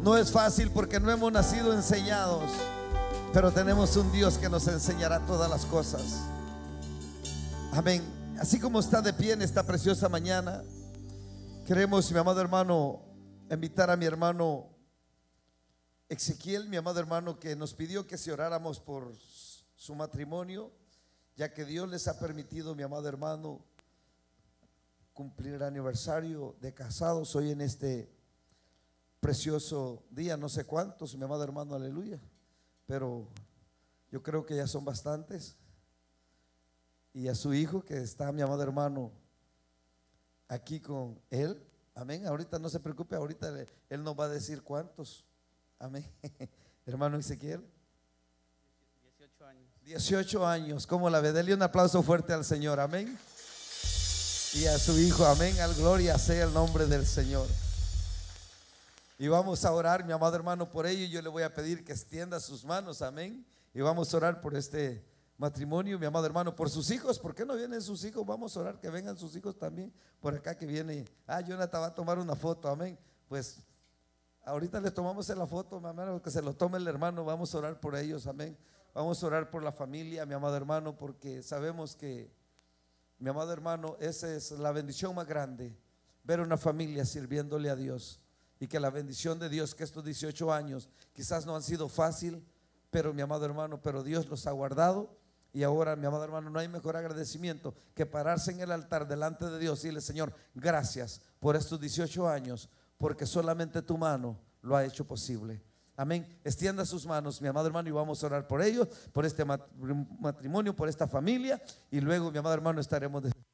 No es fácil porque no hemos nacido enseñados, pero tenemos un Dios que nos enseñará todas las cosas. Amén. Así como está de pie en esta preciosa mañana, queremos, mi amado hermano, invitar a mi hermano Ezequiel, mi amado hermano, que nos pidió que si oráramos por su matrimonio, ya que Dios les ha permitido, mi amado hermano, cumplir el aniversario de casados hoy en este precioso día. No sé cuántos, mi amado hermano, aleluya, pero yo creo que ya son bastantes. Y a su hijo que está, mi amado hermano, aquí con él, amén. Ahorita no se preocupe, ahorita él nos va a decir cuántos, amén. Hermano Ezequiel, 18 años. 18 años, ¿cómo la ve? Dele un aplauso fuerte al Señor, amén. Y a su hijo, amén, al gloria sea el nombre del Señor. Y vamos a orar, mi amado hermano, por ello. Yo le voy a pedir que extienda sus manos, amén. Y vamos a orar por este matrimonio, mi amado hermano, por sus hijos. ¿Por qué no vienen sus hijos? Vamos a orar que vengan sus hijos también. Por acá que viene, Jonathan va a tomar una foto, amén. Pues ahorita les tomamos la foto, mi hermano, que se lo tome el hermano. Vamos a orar por ellos, amén. Vamos a orar por la familia, mi amado hermano, porque sabemos que, mi amado hermano, esa es la bendición más grande, ver una familia sirviéndole a Dios. Y que la bendición de Dios, que estos 18 años quizás no han sido fácil, pero mi amado hermano, pero Dios los ha guardado. Y ahora, mi amado hermano, no hay mejor agradecimiento que pararse en el altar delante de Dios y decirle: Señor, gracias por estos 18 años, porque solamente tu mano lo ha hecho posible. Amén. Extienda sus manos, mi amado hermano, y vamos a orar por ellos, por este matrimonio, por esta familia. Y luego, mi amado hermano, estaremos